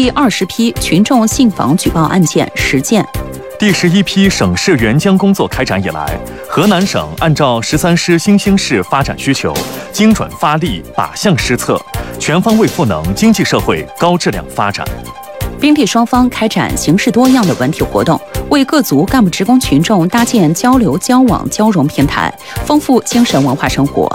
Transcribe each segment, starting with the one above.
第20批群众信访举报案件10件。 第11批省市援疆工作开展以来，河南省按照13师新兴市发展需求，精准发力，靶向施策，全方位赋能经济社会高质量发展。 兵地双方开展形式多样的文体活动，为各族干部职工群众搭建交流、交往、交融平台，丰富精神文化生活。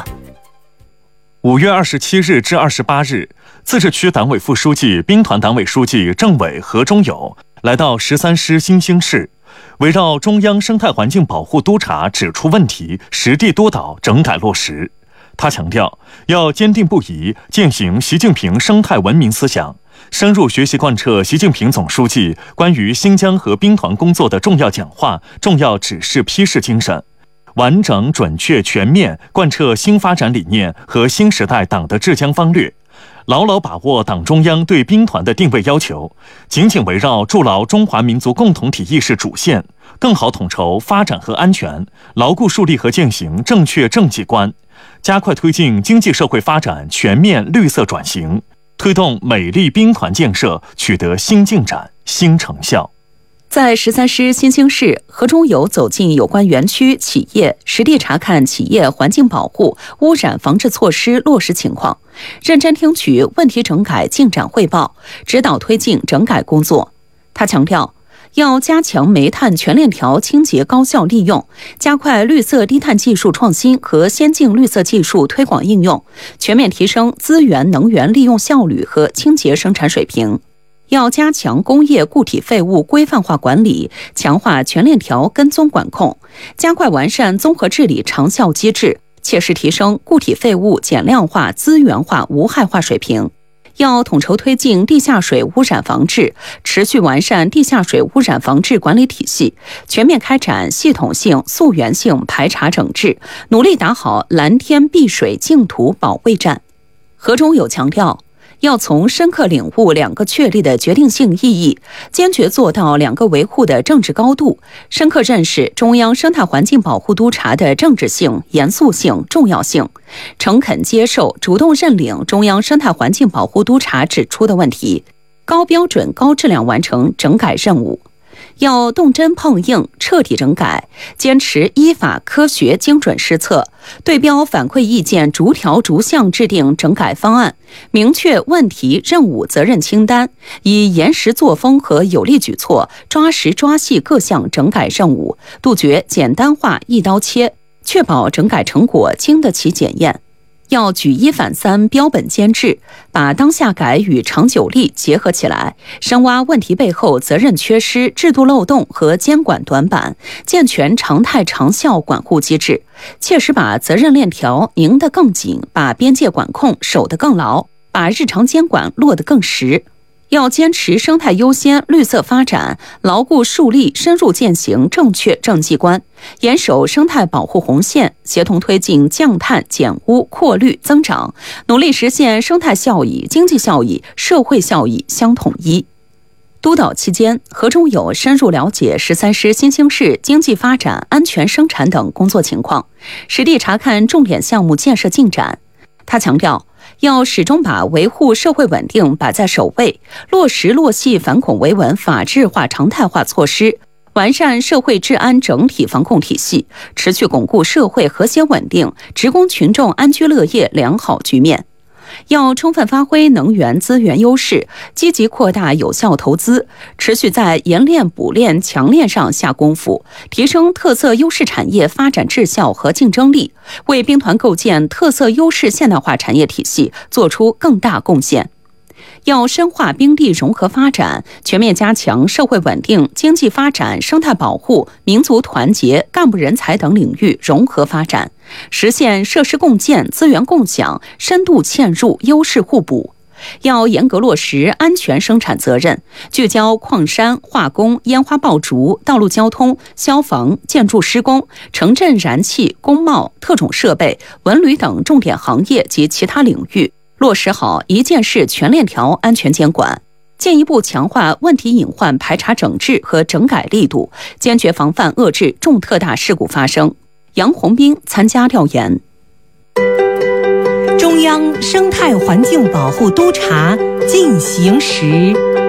5月27日至28日，自治区党委副书记、兵团党委书记、政委何忠友来到13师新兴市，围绕中央生态环境保护督察指出问题，实地督导整改落实。他强调，要坚定不移践行习近平生态文明思想，深入学习贯彻习近平总书记关于新疆和兵团工作的重要讲话、重要指示批示精神，完整、准确、全面贯彻新发展理念和新时代党的治疆方略，牢牢把握党中央对兵团的定位要求，紧紧围绕筑牢中华民族共同体意识主线，更好统筹发展和安全，牢固树立和践行正确政绩观，加快推进经济社会发展全面绿色转型，推动美丽兵团建设取得新进展、新成效。 在13师新兴市，何忠友走进有关园区、企业，实地查看企业环境保护、污染防治措施落实情况，认真听取问题整改进展汇报，指导推进整改工作。他强调，要加强煤炭全链条清洁高效利用，加快绿色低碳技术创新和先进绿色技术推广应用，全面提升资源能源利用效率和清洁生产水平。要加强工业固体废物规范化管理，强化全链条跟踪管控，加快完善综合治理长效机制，切实提升固体废物减量化、资源化、无害化水平。要统筹推进地下水污染防治，持续完善地下水污染防治管理体系，全面开展系统性、溯源性排查整治，努力打好蓝天碧水净土保卫战。何忠友强调，要从深刻领悟2个确立的决定性意义，坚决做到2个维护的政治高度，深刻认识中央生态环境保护督察的政治性、严肃性、重要性，诚恳接受、主动认领中央生态环境保护督察指出的问题，高标准、高质量完成整改任务。要动真碰硬，彻底整改，坚持依法科学精准施策，对标反馈意见，逐条逐项制定整改方案，明确问题、任务、责任清单，以严实作风和有力举措抓实抓细各项整改任务，杜绝简单化、一刀切，确保整改成果经得起检验。要举一反三，标本兼治，把当下改与长久力结合起来，深挖问题背后责任缺失、制度漏洞和监管短板，健全常态长效管护机制，切实把责任链条拧得更紧，把边界管控守得更牢，把日常监管落得更实。要坚持生态优先、绿色发展，牢固树立深入践行正确政绩观，严守生态保护红线，协同推进降碳、减污、扩绿、增长，努力实现生态效益、经济效益、社会效益相统一。督导期间，何忠友深入了解13师新兴市经济发展、安全生产等工作情况，实地查看重点项目建设进展。他强调，要始终把维护社会稳定摆在首位，落实落细反恐维稳法治化常态化措施，完善社会治安整体防控体系，持续巩固社会和谐稳定、职工群众安居乐业良好局面。要充分发挥能源资源优势，积极扩大有效投资，持续在研炼、补炼、强链上下功夫，提升特色优势产业发展质效和竞争力，为兵团构建特色优势现代化产业体系做出更大贡献。要深化兵地融合发展，全面加强社会稳定、经济发展、生态保护、民族团结、干部人才等领域融合发展，实现设施共建、资源共享、深度嵌入、优势互补。要严格落实安全生产责任，聚焦矿山、化工、烟花爆竹、道路交通、消防、建筑施工、城镇燃气、工贸、特种设备、文旅等重点行业及其他领域，落实好一件事全链条安全监管，进一步强化问题隐患排查整治和整改力度，坚决防范遏制重特大事故发生。杨红兵参加调研。 中央生态环境保护督察进行时。